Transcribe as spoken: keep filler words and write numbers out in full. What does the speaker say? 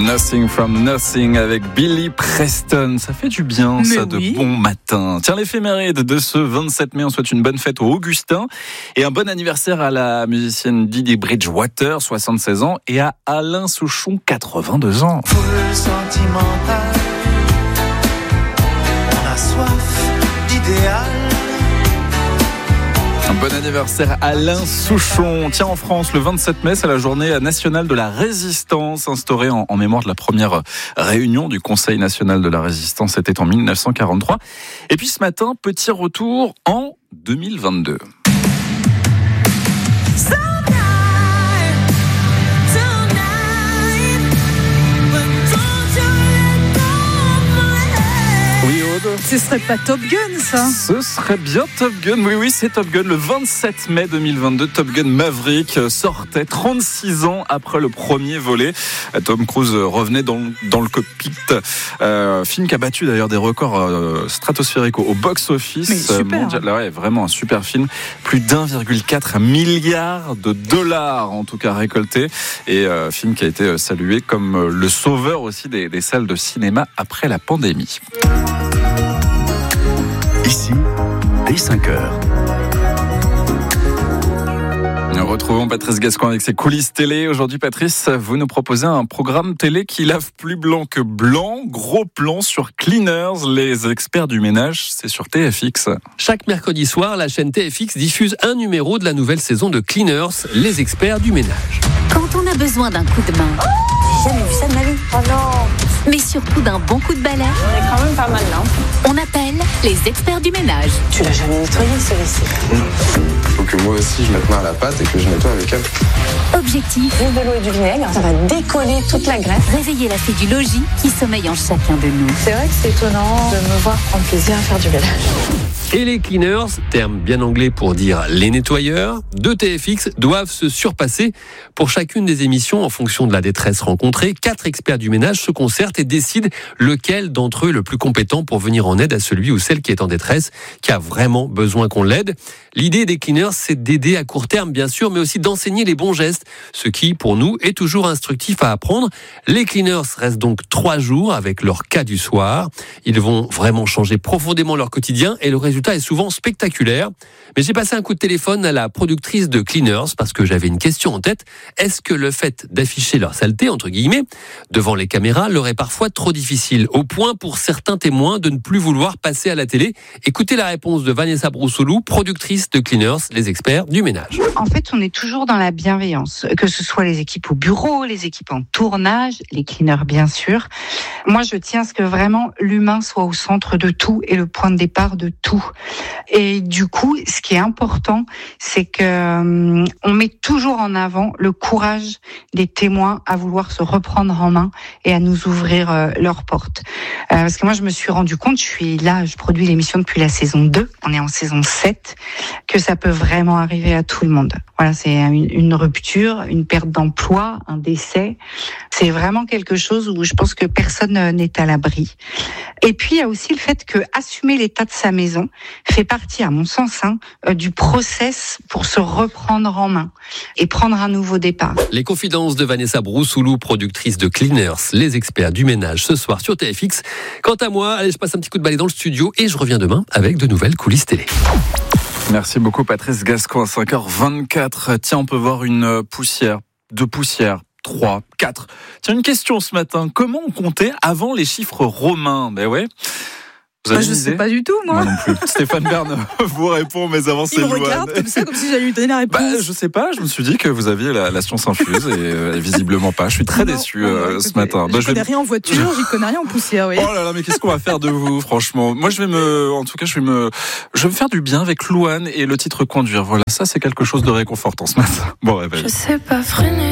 Nothing from Nothing avec Billy Preston. Ça fait du bien, Mais ça, oui. de bon matin. Tiens, l'éphéméride de ce vingt-sept mai, on souhaite une bonne fête au Augustin et un bon anniversaire à la musicienne Didi Bridgewater, soixante-seize ans, et à Alain Souchon, quatre-vingt-deux ans. Full sentimental, on a soif d'idéal. Un bon anniversaire Alain Souchon. Tiens, en France, le vingt-sept mai, c'est la journée nationale de la résistance, instaurée en, en mémoire de la première réunion du Conseil national de la résistance. C'était en dix-neuf cent quarante-trois. Et puis ce matin, petit retour en deux mille vingt-deux. Oui, Aude. Ce serait pas Top Gun, ça? Ce serait bien Top Gun. Oui, oui, c'est Top Gun. Le vingt-sept mai deux mille vingt-deux, Top Gun Maverick sortait trente-six ans après le premier volet. Tom Cruise revenait dans, dans le cockpit. Euh, film qui a battu d'ailleurs des records euh, stratosphériques au, au box-office. Mais super. mondial. Là, ouais, vraiment un super film. Plus d'un virgule quatre milliard de dollars, en tout cas, récoltés. Et euh, film qui a été salué comme le sauveur aussi des, des salles de cinéma après la pandémie. Ici, dès cinq heures. Nous retrouvons Patrice Gascon avec ses coulisses télé. Aujourd'hui, Patrice, vous nous proposez un programme télé qui lave plus blanc que blanc. Gros plan sur Cleaners, les experts du ménage. C'est sur T F X. Chaque mercredi soir, la chaîne T F X diffuse un numéro de la nouvelle saison de Cleaners, les experts du ménage. Quand on a besoin d'un coup de main, J'ai jamais vu ça de ma vie. Oh non. mais surtout d'un bon coup de balai, On est quand même pas mal là. on appelle les experts du ménage. Tu l'as jamais nettoyé ce W C. Faut que moi aussi je mette main à la pâte et que je nettoie avec elle. Objectif, Juste de l'eau et du vinaigre, ça va décoller toute la graisse. réveiller la fée du logis qui sommeille en chacun de nous. C'est vrai que c'est étonnant de me voir prendre plaisir à faire du ménage. Et les cleaners, terme bien anglais pour dire les nettoyeurs, de T F X doivent se surpasser. Pour chacune des émissions, en fonction de la détresse rencontrée, quatre experts du ménage se concertent et décident lequel d'entre eux est le plus compétent pour venir en aide à celui ou celle qui est en détresse, qui a vraiment besoin qu'on l'aide. L'idée des cleaners, c'est d'aider à court terme, bien sûr, mais aussi d'enseigner les bons gestes, ce qui, pour nous, est toujours instructif à apprendre. Les cleaners restent donc trois jours avec leur cas du soir. Ils vont vraiment changer profondément leur quotidien et le résultat est souvent spectaculaire. Mais j'ai passé un coup de téléphone à la productrice de Cleaners parce que j'avais une question en tête. Est-ce que le fait d'afficher leur saleté, entre guillemets, devant les caméras leur est parfois trop difficile, au point pour certains témoins de ne plus vouloir passer à la télé? Écoutez la réponse de Vanessa Broussoulou, productrice de Cleaners, les experts du ménage. En fait, on est toujours dans la bienveillance, que ce soit les équipes au bureau, les équipes en tournage, les cleaners bien sûr. Moi, je tiens à ce que vraiment l'humain soit au centre de tout et le point de départ de tout. Et du coup, ce qui est important, c'est que euh, on met toujours en avant le courage des témoins à vouloir se reprendre en main et à nous ouvrir euh, leurs portes. Euh, parce que moi, je me suis rendu compte, je suis là, je produis l'émission depuis la saison deux, on est en saison sept, que ça peut vraiment arriver à tout le monde. Voilà, c'est une, une rupture, une perte d'emploi, un décès. C'est vraiment quelque chose où je pense que personne n'est à l'abri. Et puis, il y a aussi le fait que assumer l'état de sa maison fait partie, à mon sens, hein, du process pour se reprendre en main et prendre un nouveau départ. Les confidences de Vanessa Broussoulou, productrice de Cleaners, les experts du ménage, ce soir sur T F X. Quant à moi, allez, je passe un petit coup de balai dans le studio et je reviens demain avec de nouvelles coulisses télé. Merci beaucoup, Patrice Gascon, à cinq heures vingt-quatre. Tiens, on peut voir une poussière, deux poussières, trois, quatre. Tiens, une question ce matin. Comment on comptait avant les chiffres romains? Ben ouais. Vous avez Bah, je une sais idée? pas du tout, moi. Moi non plus. Stéphane Bern vous répond, mais avant c'est Il me Louane. regarde comme ça, comme si j'allais lui donner la réponse. Bah, je sais pas, je me suis dit que vous aviez la, la science infuse et euh, visiblement pas. Je suis très Non, déçu non, euh, non, ce écoutez, matin. Je Bah, je connais vais... rien en voiture, j'y connais rien en poussière, oui. Oh là là, mais qu'est-ce qu'on va faire de vous, franchement? Moi, je vais me, en tout cas, je vais me, je vais me faire du bien avec Louane et le titre Conduire. Voilà, ça, c'est quelque chose de réconfortant ce matin. Bon réveil. Je sais pas freiner.